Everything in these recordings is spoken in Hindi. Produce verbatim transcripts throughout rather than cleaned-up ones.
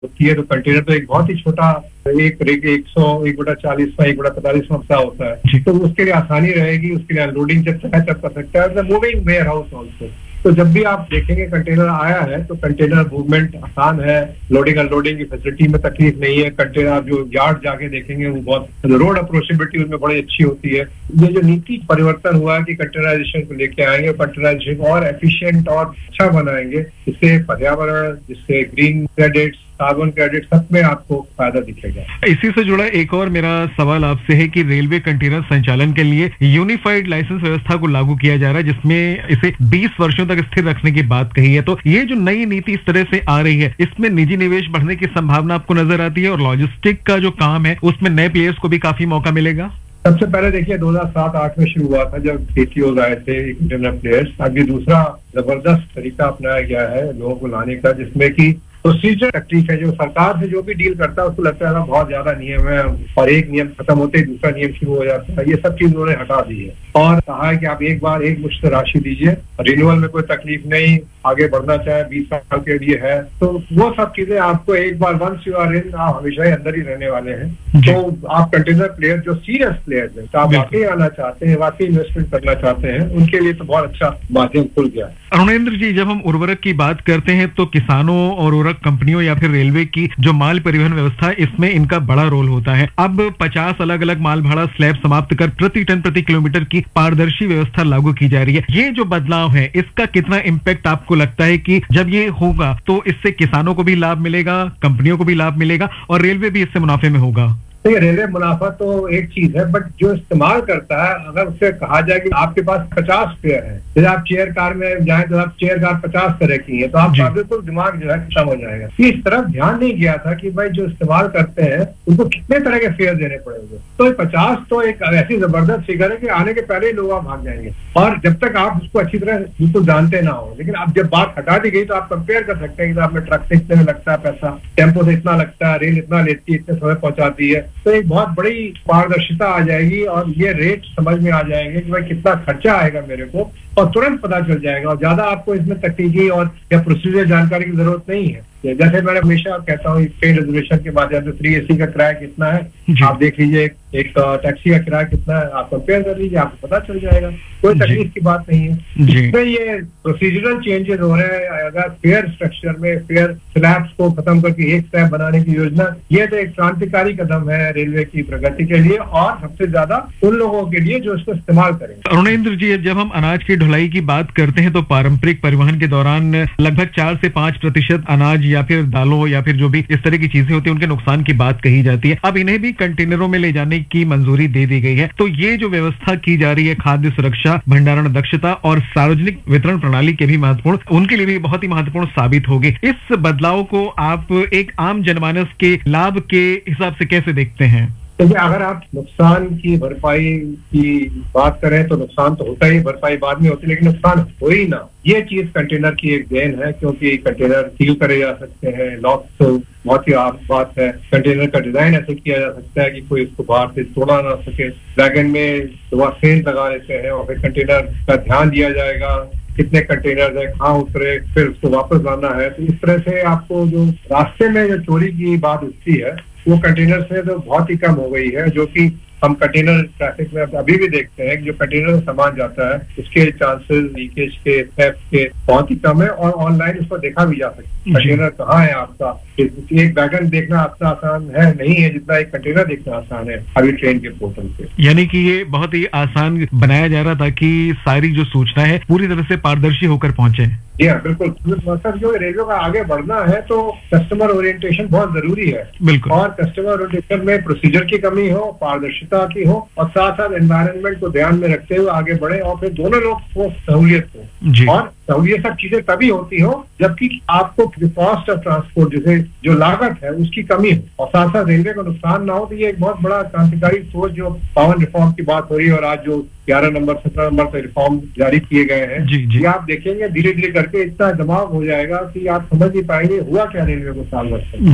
होती है, तो कंटेनर तो एक बहुत ही छोटा एक एक सौ एक बटा चालीस का एक बटा पैंतालीस का होता है, तो उसके लिए आसानी रहेगी, उसके लिए अनलोडिंग जब चाहे तब कर सकता है। मूविंग वेयर हाउस ऑल्सो, तो जब भी आप देखेंगे कंटेनर आया है तो कंटेनर मूवमेंट आसान है, लोडिंग अनलोडिंग की फैसिलिटी में तकलीफ नहीं है। कंटेनर आप जो यार्ड जाके देखेंगे वो बहुत, रोड अप्रोचेबिलिटी उसमें बड़ी अच्छी होती है। ये जो नीति परिवर्तन हुआ है कि कंटेनराइजेशन को लेके आएंगे, कंटेनराइजेशन और एफिशिएंट और अच्छा बनाएंगे, इससे पर्यावरण, जिससे ग्रीन क्रेडिट्स, कार्बन क्रेडिट, सब में आपको फायदा दिखेगा। इसी से जुड़ा एक और मेरा सवाल आपसे है कि रेलवे कंटेनर संचालन के लिए यूनिफाइड लाइसेंस व्यवस्था को लागू किया जा रहा है, जिसमें इसे बीस वर्षों तक स्थिर रखने की बात कही है। तो ये जो नई नीति इस तरह से आ रही है, इसमें निजी निवेश बढ़ने की संभावना आपको नजर आती है, और लॉजिस्टिक का जो काम है उसमें नए प्लेयर्स को भी काफी मौका मिलेगा? सबसे पहले देखिए दो हज़ार सात आठ में शुरू हुआ था जब पीटीओ आए थे इंटरनल प्लेयर्स। अभी दूसरा जबरदस्त तरीका अपनाया गया है लोगों को लाने का, जिसमें कि प्रोसीजर तकलीफ है। जो सरकार से जो भी डील करता है उसको लगता है बहुत ज्यादा नियम है, और एक नियम खत्म होते ही दूसरा नियम शुरू हो जाता है। ये सब चीज उन्होंने हटा दी है और कहा है कि आप एक बार एक मुश्त राशि दीजिए, रिन्यूअल में कोई तकलीफ नहीं, आगे बढ़ना चाहे बीस साल के लिए है, तो वो सब चीजें आपको एक बार वंस यू आर इन, आप हमेशा ही अंदर ही रहने वाले हैं। तो आप कंटेनर प्लेयर जो सीरियस प्लेयर्स हैं, तो आप वाकई आना चाहते हैं, वाकई इन्वेस्टमेंट करना चाहते हैं, उनके लिए तो बहुत अच्छा माध्यम खुल गया है। अरुणेंद्र जी, जब हम उर्वरक की बात करते हैं तो किसानों और उर्वरक कंपनियों या फिर रेलवे की जो माल परिवहन व्यवस्था है, इसमें इनका बड़ा रोल होता है। अब पचास अलग अलग माल भाड़ा स्लैब समाप्त कर प्रति टन प्रति किलोमीटर की पारदर्शी व्यवस्था लागू की जा रही है। ये जो बदलाव है, इसका कितना इम्पैक्ट आपको लगता है कि जब ये होगा तो इससे किसानों को भी लाभ मिलेगा, कंपनियों को भी लाभ मिलेगा, और रेलवे भी इससे मुनाफे में होगा? देखिए, रेलवे मुनाफा तो एक चीज है, बट जो इस्तेमाल करता है, अगर उससे कहा जाए कि आपके पास पचास पेयर है, जैसे आप चेयर कार में जाए तो आप चेयर कार पचास तरह की है, तो आपका बिल्कुल दिमाग जो है खत्म हो जाएगा। इस तरफ ध्यान नहीं गया था कि भाई जो इस्तेमाल करते हैं उनको कितने तरह के फेयर देने पड़ेंगे। तो पचास तो एक ऐसी जबरदस्त फिगर है कि आने के पहले ही लोग आप भाग जाएंगे, और जब तक आप उसको अच्छी तरह बिल्कुल जानते ना हो। लेकिन अब जब बात हटा दी गई तो आप कंपेयर कर सकते हैं कि आपने ट्रक से इतने में लगता है पैसा, टेम्पो से इतना लगता है, रेल इतना लेती है, इतने समय पहुंचाती है, तो एक बहुत बड़ी पारदर्शिता आ जाएगी और ये रेट समझ में आ जाएंगे कि भाई कितना खर्चा आएगा मेरे को, और तुरंत पता चल जाएगा। और ज्यादा आपको इसमें तकनीकी और या प्रोसीजर जानकारी की जरूरत नहीं है। जैसे मैंने हमेशा कहता हूँ, ट्रेन रिजर्वेशन के माध्यम से थ्री एसी का किराया कितना है आप देख लीजिए, एक टैक्सी का किराया कितना है आप कंपेयर कर लीजिए, आपको पता चल जाएगा। कोई तकलीफ की बात नहीं है। इसमें ये प्रोसीजरल चेंजेस हो रहे हैं। अगर फेयर स्ट्रक्चर में फेयर स्लैब्स को खत्म करके एक स्लैब बनाने की योजना, ये तो एक क्रांतिकारी कदम है रेलवे की प्रगति के लिए, और सबसे ज्यादा उन लोगों के लिए जो इसको इस्तेमाल करेंगे। अरुणेंद्र जी, जब हम अनाज की ढुलाई की बात करते हैं तो पारंपरिक परिवहन के दौरान लगभग चार से पांच प्रतिशत अनाज या फिर दालों या फिर जो भी इस तरह की चीजें होती है उनके नुकसान की बात कही जाती है। अब इन्हें भी कंटेनरों में ले जाने की मंजूरी दे दी गई है। तो ये जो व्यवस्था की जा रही है, खाद्य सुरक्षा, भंडारण दक्षता और सार्वजनिक वितरण प्रणाली के भी महत्वपूर्ण, उनके लिए भी बहुत ही महत्वपूर्ण साबित होगी। इस बदलाव को आप एक आम जनमानस के लाभ के हिसाब से कैसे देखते हैं? देखिए, अगर आप नुकसान की भरपाई की बात करें तो नुकसान तो होता ही, भरपाई बाद में होती है, लेकिन नुकसान हो ही ना, ये चीज कंटेनर की एक देन है, क्योंकि कंटेनर सील करे जा सकते हैं, लॉक तो बहुत ही आम बात है। कंटेनर का डिजाइन ऐसे किया जा सकता है कि कोई इसको बाहर से तोड़ा ना सके। वैगन में दो सेल लगा लेते हैं और फिर कंटेनर का ध्यान दिया जाएगा कितने कंटेनर है, कहाँ उतरे, फिर उसको वापस लाना है। तो इस तरह से आपको जो रास्ते में जो चोरी की बात उठती है वो कंटेनर से तो बहुत ही कम हो गई है, जो कि हम कंटेनर ट्रैफिक में अभी भी देखते हैं कि जो कंटेनर में सामान जाता है उसके चांसेस लीकेज के, थेफ्ट के बहुत ही कम है, और ऑनलाइन उसको देखा भी जा सकता है कंटेनर कहाँ है आपका। एक वैगन देखना आपका आसान है नहीं है जितना एक कंटेनर देखना आसान है अभी ट्रेन के पोर्टल पे। यानी कि ये बहुत ही आसान बनाया जा रहा था कि सारी जो सूचना है पूरी तरह से पारदर्शी होकर पहुंचे। जी हाँ, बिल्कुल। मतलब जो रेलवे का आगे बढ़ना है तो कस्टमर ओरिएंटेशन बहुत जरूरी है। बिल्कुल। और कस्टमर ओरिएंटेशन में प्रोसीजर की कमी हो, पारदर्शिता की हो, और साथ साथ एनवायरनमेंट को ध्यान में रखते हुए आगे बढ़े, और फिर दोनों लोग को सहूलियत हो। और ये सब चीजें तभी होती हो जबकि आपको कॉस्ट ऑफ ट्रांसपोर्ट, जैसे जो लागत है उसकी कमी हो, और साथ साथ रेलवे को नुकसान ना हो। तो ये एक बहुत बड़ा क्रांतिकारी सोच जो पावन रिफॉर्म की बात हो रही है, और आज जो ग्यारह नंबर सत्रह नंबर पे रिफॉर्म जारी किए गए हैं, जी, जी। ये आप देखेंगे धीरे धीरे करके इतना दबाव हो जाएगा कि आप समझ नहीं पाएंगे हुआ क्या रेलवे को साल भर।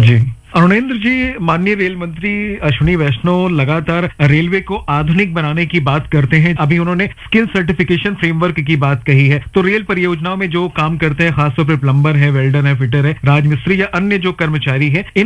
अरुणेंद्र जी, माननीय रेल मंत्री अश्विनी वैष्णव लगातार रेलवे को आधुनिक बनाने की बात करते हैं। अभी उन्होंने स्किल सर्टिफिकेशन फ्रेमवर्क की बात कही है। तो रेल परियोजनाओं में जो काम करते हैं, खासतौर पर प्लम्बर है, वेल्डर है, फिटर है, राजमिस्त्री या अन्य जो कर्मचारी है,